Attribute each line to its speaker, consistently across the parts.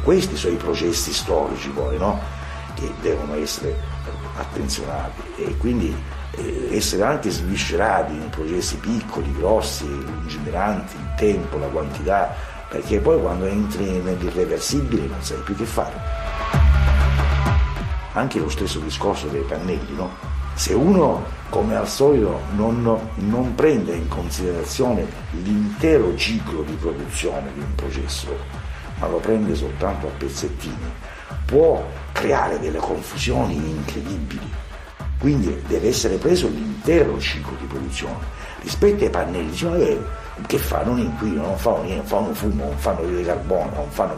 Speaker 1: questi sono i processi storici poi, no? Che devono essere attenzionati e quindi essere anche sviscerati in processi piccoli, grossi, lungimiranti, il tempo, la quantità, perché poi quando entri nell'irreversibile non sai più che fare. Anche lo stesso discorso dei pannelli, no? Se uno, come al solito, non prende in considerazione l'intero ciclo di produzione di un processo, ma lo prende soltanto a pezzettini, può creare delle confusioni incredibili. Quindi deve essere preso l'intero ciclo di produzione. Rispetto ai pannelli, dice, ma che fa? Non inquinano, non fanno niente, non fanno fumo, non fanno di carbone, non fanno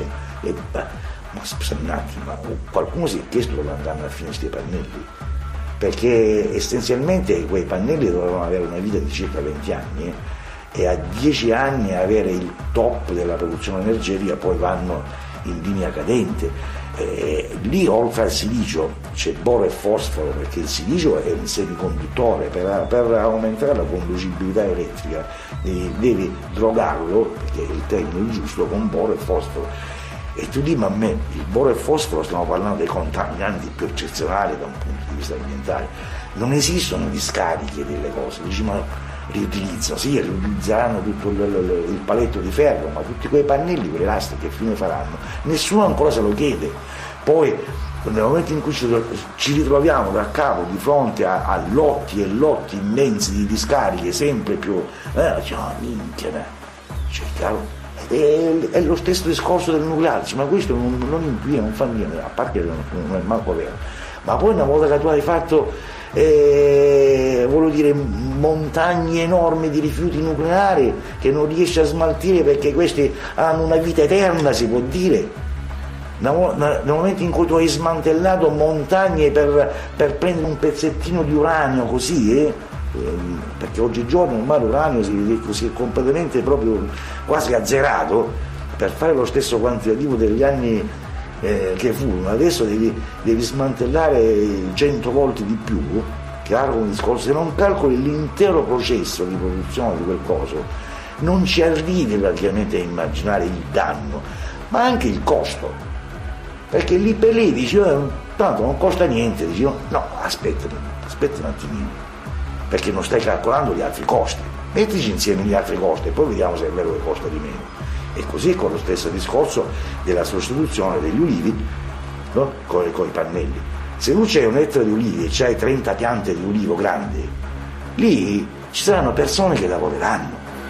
Speaker 1: ma scusa un attimo, ma qualcuno si è chiesto dove andranno a finire questi pannelli? Perché essenzialmente quei pannelli dovevano avere una vita di circa 20 anni e a 10 anni avere il top della produzione energetica, poi vanno in linea cadente. Lì oltre al silicio c'è boro e fosforo, perché il silicio è un semiconduttore. Per aumentare la conducibilità elettrica devi drogarlo, perché è il termine giusto, con boro e fosforo. E tu dici, ma a me il boro e il fosforo, stiamo parlando dei contaminanti più eccezionali da un punto di vista ambientale, non esistono discariche delle cose. Dici, ma riutilizzano, sì, riutilizzeranno tutto il paletto di ferro, ma tutti quei pannelli, quelle lastre, che fine faranno? Nessuno ancora se lo chiede. Poi nel momento in cui ci ritroviamo da capo di fronte a lotti e lotti immensi di discariche sempre più, minchia, cioè, chiaro, è lo stesso discorso del nucleare, ma questo non inquina, non fa niente, a parte che non è manco vero. Ma poi una volta che tu hai fatto voglio dire, montagne enormi di rifiuti nucleari che non riesci a smaltire perché questi hanno una vita eterna, si può dire. Nel momento in cui tu hai smantellato montagne per prendere un pezzettino di uranio così, perché oggigiorno ormai l'uranio si è completamente proprio quasi azzerato, per fare lo stesso quantitativo degli anni che furono, adesso devi smantellare 100 volte di più. Chiaro un discorso, se non calcoli l'intero processo di produzione di quel coso non ci arrivi praticamente a immaginare il danno, ma anche il costo, perché lì per lì dici tanto non costa niente, dici no, aspetta un attimino, perché non stai calcolando gli altri costi, mettici insieme gli altri costi e poi vediamo se è vero che costa di meno. E così con lo stesso discorso della sostituzione degli ulivi, no? con i pannelli. Se tu c'hai un ettaro di ulivi e c'hai 30 piante di ulivo grandi, lì ci saranno persone che lavoreranno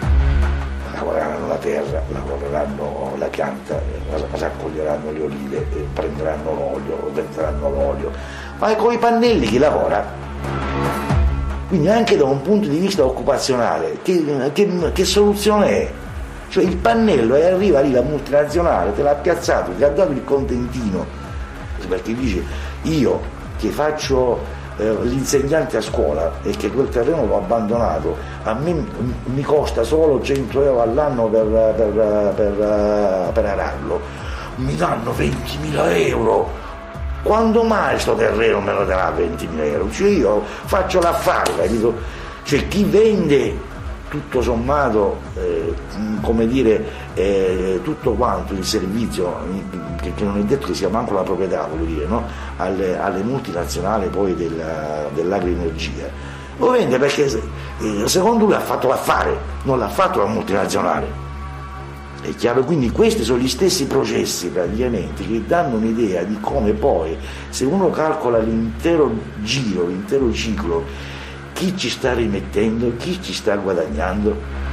Speaker 1: la terra, lavoreranno la pianta, raccoglieranno le olive, prenderanno l'olio, venderanno l'olio, ma con i pannelli chi lavora? Quindi anche da un punto di vista occupazionale, che soluzione è? Cioè il pannello e arriva lì la multinazionale, te l'ha piazzato, ti ha dato il contentino, perché dice io che faccio l'insegnante a scuola e che quel terreno l'ho abbandonato, a me mi costa solo 100 euro all'anno per ararlo, mi danno 20.000 euro. Quando mai sto terreno me lo darà 20.000 euro? Cioè io faccio l'affare, capito? Cioè chi vende tutto sommato, come dire, tutto quanto il servizio, che non è detto che sia manco la proprietà, voglio dire, no? alle multinazionali poi dell'agroenergia, lo vende perché secondo lui ha fatto l'affare, non l'ha fatto la multinazionale. È chiaro? Quindi questi sono gli stessi processi praticamente che danno un'idea di come poi, se uno calcola l'intero giro, l'intero ciclo, chi ci sta rimettendo, chi ci sta guadagnando.